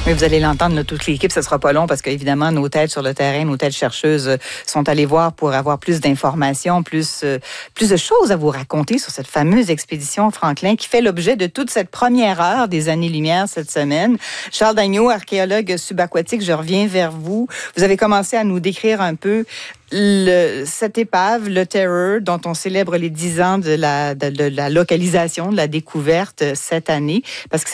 Oui, vous allez l'entendre, là, toute l'équipe, ce sera pas long parce qu'évidemment, nos têtes sur le terrain, nos têtes chercheuses sont allées voir pour avoir plus d'informations, plus de choses à vous raconter sur cette fameuse expédition Franklin qui fait l'objet de toute cette première heure des Années-Lumière cette semaine. Charles Dagneault, archéologue subaquatique, je reviens vers vous. Vous avez commencé à nous décrire un peu cette épave, le Terror, dont on célèbre les 10 ans de la localisation, de la découverte cette année, parce que